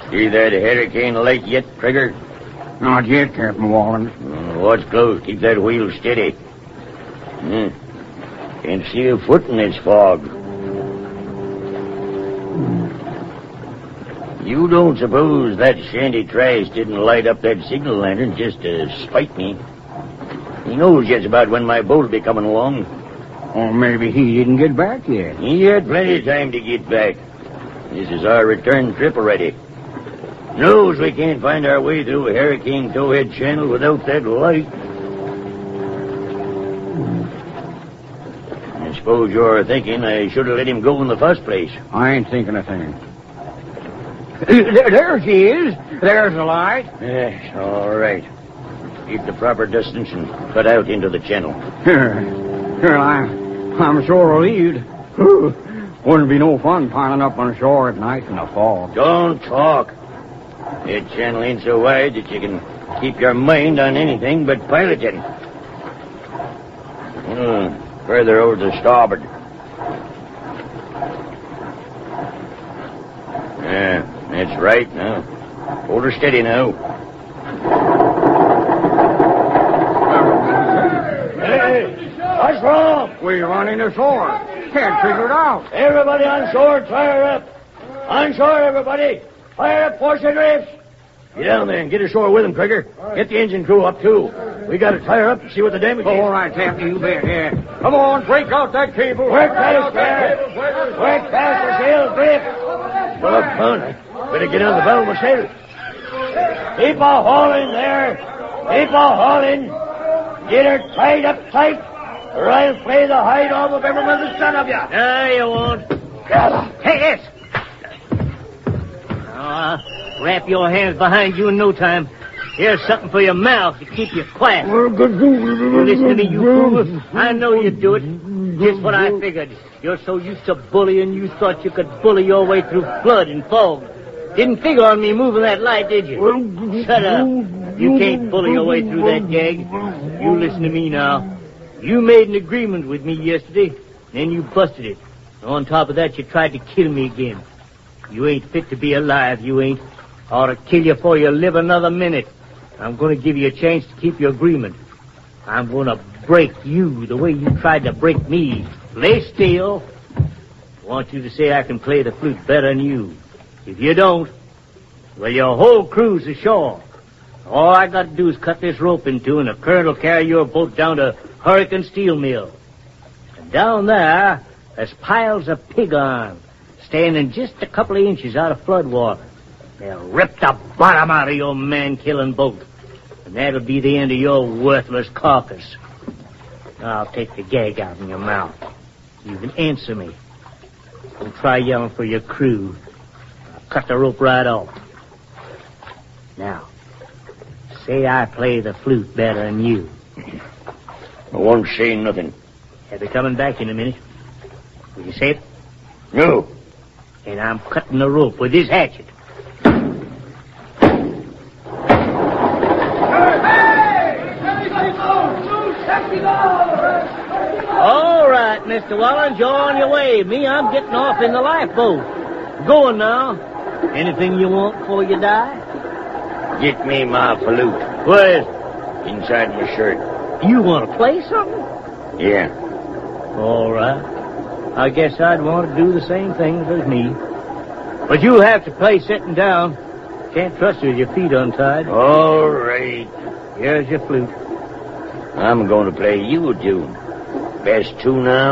See that hurricane light yet, Trigger? Not yet, Captain Wallen. Watch close. Keep that wheel steady. Can't see a foot in this fog. You don't suppose that Shanty Trash didn't light up that signal lantern just to spite me? He knows just about when my boat'll be coming along. Or maybe he didn't get back yet. He had plenty of time to get back. This is our return trip already. Knows we can't find our way through a Hurricane Towhead Channel without that light. I suppose you're thinking I should have let him go in the first place. I ain't thinking a thing. There she is. There's the light. Yes, all right. Keep the proper distance and cut out into the channel. I'm sure relieved. Wouldn't be no fun piling up on shore at night in the fog. Don't talk. That channel ain't so wide that you can keep your mind on anything but piloting. Further over to starboard. Yeah, that's right now. Hold her steady now. Hey, what's wrong? We're running ashore. Can't figure it out. Everybody on shore, fire up. On shore, everybody. Fire up, force the drifts. Get down there and get ashore with him, Trigger. Get the engine crew up, too. We got to fire up and see what the damage is. All right, Captain, you bet. Yeah. Come on, break out that cable. Work fast, there. Work fast, the sails drift. Well, fun. Better get on the bow myself. Keep a hauling there. Keep a hauling. Get her tied up tight, or I'll play the hide off of every mother's son of you. No, you won't. Hey, yes. Wrap your hands behind you in no time. Here's something for your mouth to keep you quiet. Listen to me, you fool. I know you'd do it. Just what I figured. You're so used to bullying, you thought you could bully your way through flood and fog. Didn't figure on me moving that light, did you? Shut up. You can't bully your way through that gag. You listen to me now. You made an agreement with me yesterday, then you busted it. On top of that, you tried to kill me again. You ain't fit to be alive, you ain't. I ought to kill you before you live another minute. I'm going to give you a chance to keep your agreement. I'm going to break you the way you tried to break me. Lay still. I want you to say I can play the flute better than you. If you don't, well, your whole crew's ashore. All I got to do is cut this rope in two, and the current will carry your boat down to Hurricane Steel Mill. And down there's piles of pig iron, standing just a couple of inches out of flood water. They'll rip the bottom out of your man-killing boat, and that'll be the end of your worthless carcass. Now, I'll take the gag out of your mouth. You can answer me. Don't try yelling for your crew. I'll cut the rope right off. Now, say I play the flute better than you. I won't say nothing. I'll be coming back in a minute. Will you say it? No. And I'm cutting the rope with this hatchet. All right, Mr. Wallens, you're on your way. Me, I'm getting off in the lifeboat. Going now. Anything you want before you die? Get me my flute. Where's inside my shirt. You want to play something? Yeah. All right. I guess I'd want to do the same things as me. But you'll have to play sitting down. Can't trust you with your feet untied. All right. Here's your flute. I'm going to play you a tune. Best tune on